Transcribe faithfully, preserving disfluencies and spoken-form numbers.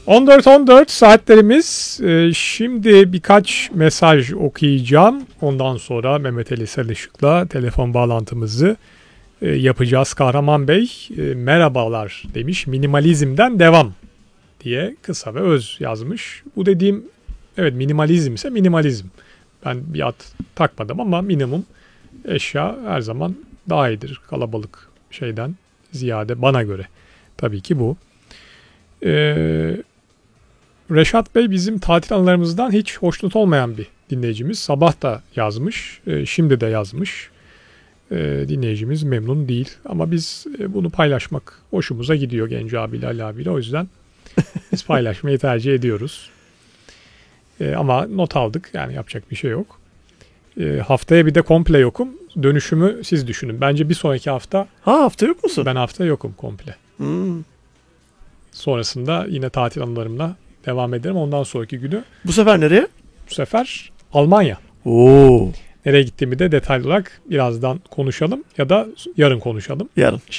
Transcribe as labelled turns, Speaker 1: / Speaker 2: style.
Speaker 1: on dört on dört saatlerimiz. Ee, şimdi birkaç mesaj okuyacağım. Ondan sonra Mehmet Ali Sarışık'la telefon bağlantımızı e, yapacağız. Kahraman Bey e, merhabalar demiş. Minimalizmden devam diye kısa ve öz yazmış. Bu dediğim evet minimalizm ise minimalizm. Ben bir ad takmadım ama minimum eşya her zaman daha iyidir kalabalık şeyden ziyade bana göre. Tabii ki bu. Ee, Reşat Bey bizim tatil anılarımızdan hiç hoşnut olmayan bir dinleyicimiz. Sabah da yazmış, e, şimdi de yazmış. E, dinleyicimiz memnun değil. Ama biz e, bunu paylaşmak hoşumuza gidiyor Genco abiyle, Ali abiyle. O yüzden biz paylaşmayı tercih ediyoruz. E, ama not aldık. Yani yapacak bir şey yok. E, haftaya bir de komple yokum. Dönüşümü siz düşünün. Bence bir sonraki hafta...
Speaker 2: Ha hafta yok musun?
Speaker 1: Ben hafta yokum komple.
Speaker 2: Hmm.
Speaker 1: Sonrasında yine tatil anılarımla devam ederim. Ondan sonraki günü
Speaker 2: Bu sefer nereye?
Speaker 1: bu sefer Almanya.
Speaker 2: Oo.
Speaker 1: Nereye gittiğimi de detaylı olarak birazdan konuşalım ya da yarın konuşalım.
Speaker 2: Yarın.